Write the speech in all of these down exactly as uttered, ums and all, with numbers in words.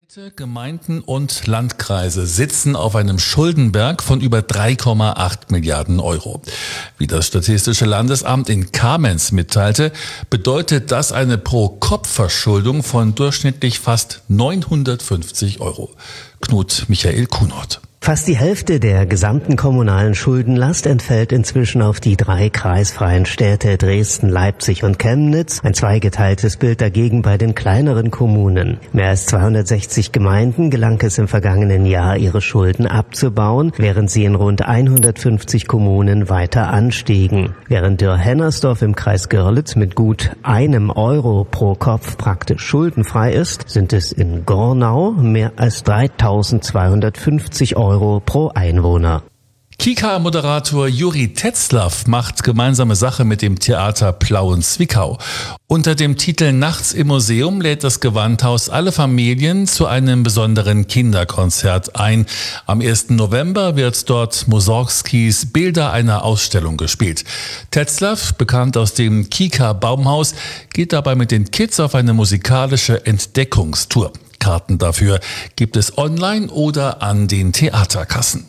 Städte, Gemeinden und Landkreise sitzen auf einem Schuldenberg von über drei Komma acht Milliarden Euro. Wie das Statistische Landesamt in Kamenz mitteilte, bedeutet das eine Pro-Kopf-Verschuldung von durchschnittlich fast neunhundertfünfzig Euro. Knut Michael Kuhnert. Fast die Hälfte der gesamten kommunalen Schuldenlast entfällt inzwischen auf die drei kreisfreien Städte Dresden, Leipzig und Chemnitz. Ein zweigeteiltes Bild dagegen bei den kleineren Kommunen. Mehr als zweihundertsechzig Gemeinden gelang es im vergangenen Jahr, ihre Schulden abzubauen, während sie in rund hundertfünfzig Kommunen weiter anstiegen. Während Dürr-Hennersdorf im Kreis Görlitz mit gut einem Euro pro Kopf praktisch schuldenfrei ist, sind es in Gornau mehr als dreitausendzweihundertfünfzig Euro pro Einwohner. Kika-Moderator Juri Tetzlaff macht gemeinsame Sache mit dem Theater Plauen-Zwickau. Unter dem Titel Nachts im Museum lädt das Gewandhaus alle Familien zu einem besonderen Kinderkonzert ein. Am ersten November wird dort Mussorgskis Bilder einer Ausstellung gespielt. Tetzlaff, bekannt aus dem Kika-Baumhaus, geht dabei mit den Kids auf eine musikalische Entdeckungstour. Karten dafür gibt es online oder an den Theaterkassen.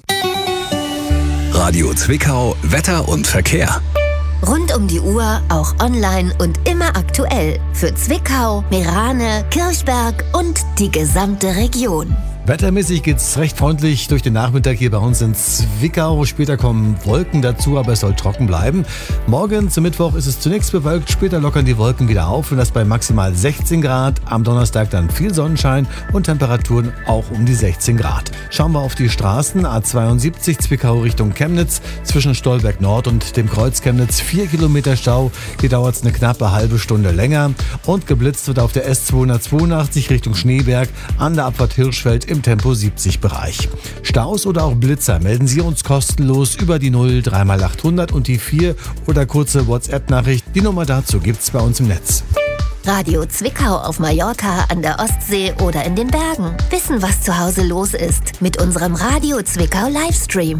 Radio Zwickau, Wetter und Verkehr. Rund um die Uhr, auch online und immer aktuell. Für Zwickau, Meerane, Kirchberg und die gesamte Region. Wettermäßig geht's recht freundlich durch den Nachmittag hier bei uns in Zwickau. Später kommen Wolken dazu, aber es soll trocken bleiben. Morgen zum Mittwoch ist es zunächst bewölkt, später lockern die Wolken wieder auf und das bei maximal sechzehn Grad. Am Donnerstag dann viel Sonnenschein und Temperaturen auch um die sechzehn Grad. Schauen wir auf die Straßen. A zweiundsiebzig Zwickau Richtung Chemnitz zwischen Stolberg Nord und dem Kreuz Chemnitz vier Kilometer Stau. Hier dauert es eine knappe halbe Stunde länger. Und geblitzt wird auf der S zweihundertzweiundachtzig Richtung Schneeberg an der Abfahrt Hirschfeld im Tempo siebzig Bereich. Staus oder auch Blitzer melden Sie uns kostenlos über die null drei mal achthundert und die vier oder kurze WhatsApp-Nachricht. Die Nummer dazu gibt's bei uns im Netz. Radio Zwickau auf Mallorca, an der Ostsee oder in den Bergen. Wissen, was zu Hause los ist mit unserem Radio Zwickau Livestream.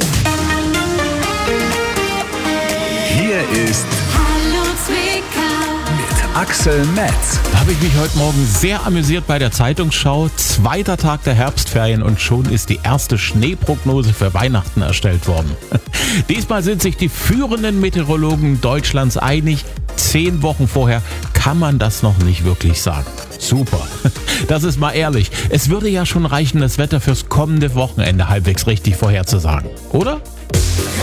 Hier ist Hallo Zwickau mit Axel Metz. Da habe ich mich heute Morgen sehr amüsiert bei der Zeitungsschau. Zweiter Tag der Herbstferien und schon ist die erste Schneeprognose für Weihnachten erstellt worden. Diesmal sind sich die führenden Meteorologen Deutschlands einig. Zehn Wochen vorher kann man das noch nicht wirklich sagen. Super. Das ist mal ehrlich. Es würde ja schon reichen, das Wetter fürs kommende Wochenende halbwegs richtig vorherzusagen, oder?